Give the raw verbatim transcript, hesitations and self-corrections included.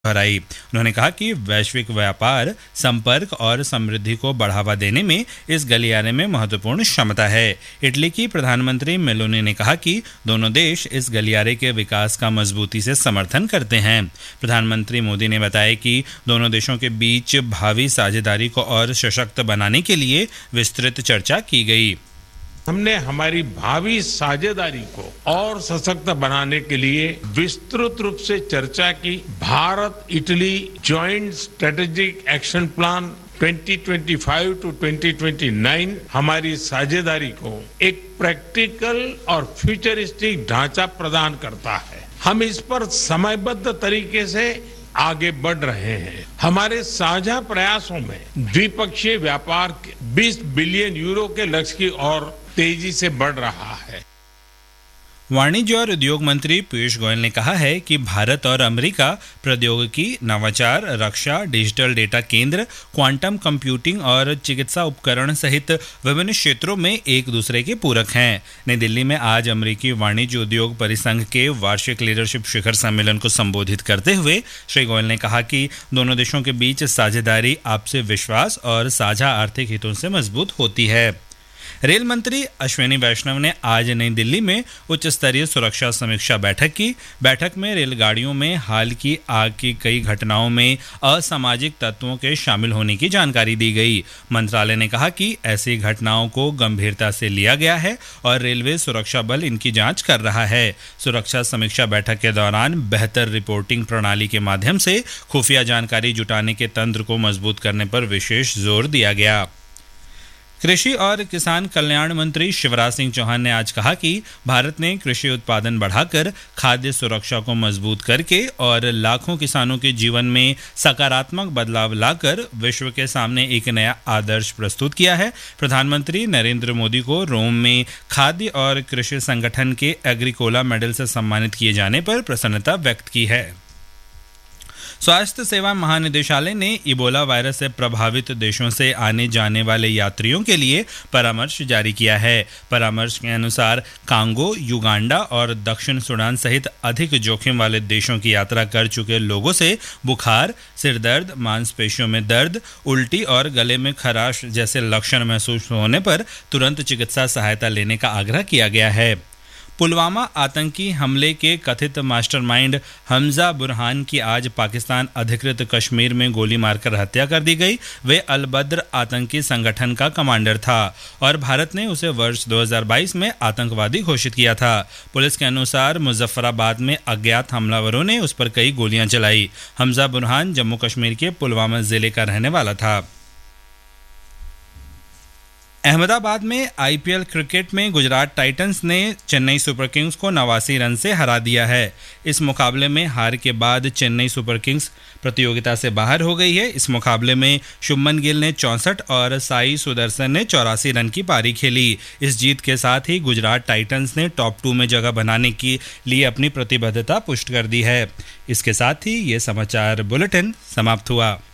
दोहराई। उन्होंने कहा कि वैश्विक व्यापार, संपर्क और समृद्धि को बढ़ावा देने में इस गलियारे में महत्वपूर्ण क्षमता है। इटली की प्रधानमंत्री मेलोनी ने कहा कि दोनों देश इस गलियारे के विकास का मजबूती से समर्थन करते हैं। प्रधानमंत्री मोदी ने बताया कि दोनों देशों के बीच भावी साझेदारी को और सशक्त बनाने के लिए विस्तृत चर्चा की गई। हमने हमारी भावी साझेदारी को और सशक्त बनाने के लिए विस्तृत रूप से चर्चा की। Bharat Italy joint strategic action plan twenty twenty five to twenty twenty nine हमारी साझेदारी को एक प्रैक्टिकल और फ्यूचरिस्टिक ढांचा प्रदान करता है। हम इस पर समयबद्ध तरीके से आगे बढ़ रहे हैं। हमारे साझा प्रयासों में द्विपक्षीय व्यापार के बीस बिलियन यूरो के लक्ष्य की ओर तेजी से बढ़ रहा है। वाणिज्य और उद्योग मंत्री पीयूष गोयल ने कहा है कि भारत और अमेरिका प्रौद्योगिकी, नवाचार, रक्षा, डिजिटल डेटा केंद्र, क्वांटम कंप्यूटिंग और चिकित्सा उपकरण सहित विभिन्न क्षेत्रों में एक दूसरे के पूरक हैं। नई दिल्ली में आज अमेरिकी वाणिज्य उद्योग परिसंघ के वार्षिक लीडरशिप शिखर सम्मेलन को संबोधित करते हुए श्री गोयल ने कहा कि दोनों देशों के बीच साझेदारी आपसी विश्वास और साझा आर्थिक हितों से मजबूत होती है। रेल मंत्री अश्विनी वैष्णव ने आज नई दिल्ली में उच्च स्तरीय सुरक्षा समीक्षा बैठक की। बैठक में रेलगाड़ियों में हाल की आग की कई घटनाओं में असामाजिक तत्वों के शामिल होने की जानकारी दी गई। मंत्रालय ने कहा कि ऐसी घटनाओं को गंभीरता से लिया गया है और रेलवे सुरक्षा बल इनकी जांच कर रहा है। सुरक्षा समीक्षा बैठक के दौरान बेहतर रिपोर्टिंग प्रणाली के माध्यम से खुफिया जानकारी जुटाने के तंत्र को मजबूत करने पर विशेष जोर दिया गया। कृषि और किसान कल्याण मंत्री शिवराज सिंह चौहान ने आज कहा कि भारत ने कृषि उत्पादन बढ़ाकर खाद्य सुरक्षा को मजबूत करके और लाखों किसानों के जीवन में सकारात्मक बदलाव लाकर विश्व के सामने एक नया आदर्श प्रस्तुत किया है। प्रधानमंत्री नरेंद्र मोदी को रोम में खाद्य और कृषि संगठन के एग्रीकोला मेडल से सम्मानित किए जाने पर प्रसन्नता व्यक्त की है। स्वास्थ्य सेवा महानिदेशालय ने इबोला वायरस से प्रभावित देशों से आने जाने वाले यात्रियों के लिए परामर्श जारी किया है। परामर्श के अनुसार कांगो, युगांडा और दक्षिण सूडान सहित अधिक जोखिम वाले देशों की यात्रा कर चुके लोगों से बुखार, सिरदर्द, मांसपेशियों में दर्द, उल्टी और गले में खराश जैसे लक्षण महसूस होने पर तुरंत चिकित्सा सहायता लेने का आग्रह किया गया है। पुलवामा आतंकी हमले के कथित मास्टरमाइंड हमजा बुरहान की आज पाकिस्तान अधिकृत कश्मीर में गोली मारकर हत्या कर दी गई। वे अल बद्र आतंकी संगठन का कमांडर था और भारत ने उसे वर्ष दो हज़ार बाईस में आतंकवादी घोषित किया था। पुलिस के अनुसार मुजफ्फराबाद में अज्ञात हमलावरों ने उस पर कई गोलियां चलाई। हमजा बुरहान जम्मू कश्मीर के पुलवामा जिले का रहने वाला था। अहमदाबाद में आईपीएल क्रिकेट में गुजरात टाइटंस ने चेन्नई सुपर किंग्स को नवासी रन से हरा दिया है। इस मुकाबले में हार के बाद चेन्नई सुपर किंग्स प्रतियोगिता से बाहर हो गई है। इस मुकाबले में शुभमन गिल ने चौंसठ और साई सुदर्शन ने चौरासी रन की पारी खेली। इस जीत के साथ ही गुजरात टाइटंस ने टॉप टू में जगह बनाने के लिए अपनी प्रतिबद्धता पुष्ट कर दी है। इसके साथ ही ये समाचार बुलेटिन समाप्त हुआ।